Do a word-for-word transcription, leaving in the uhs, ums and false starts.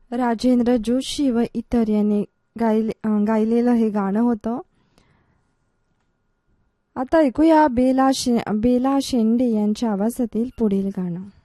राजेंद्र जोशी व इतर यांनी गायले गायलेलं हे गाणं होतं. आता ऐकूया बेला शे बेला शेंडे यांच्या आवाजातील पुढील गाणं.